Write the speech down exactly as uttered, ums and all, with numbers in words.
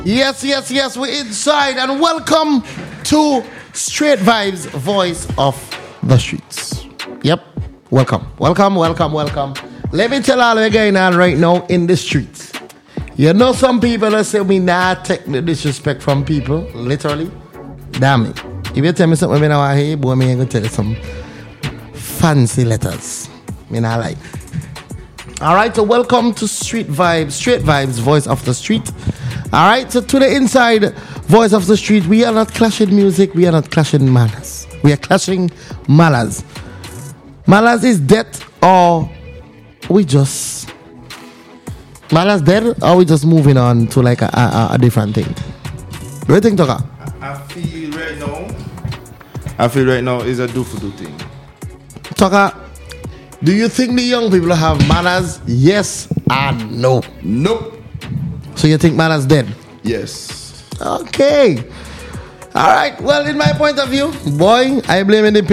Yes, yes, yes, we're inside and welcome to Straight Vibes, voice of the streets. Yep, welcome, welcome, welcome, welcome. Let me tell all what's going on right now in the streets. You know some people that say we not take the disrespect from people, literally. Damn it. If you tell me something I don't hear, boy, me ain't gonna tell you some fancy letters. Me not like. Alright, so welcome to Street Vibes, Straight Vibes, voice of the street. Alright, so to the inside voice of the street, we are not clashing music, we are not clashing manners. We are clashing manners. Manners is dead or we just... Manners dead or we just moving on to like a, a, a different thing? What do you think, Toka? I feel right now, I feel right now is a do for do thing. Toka, do you think the young people have manners? Yes and no. Nope. So you think manners dead? Yes. Okay. All right. Well, in my point of view, boy, I blame the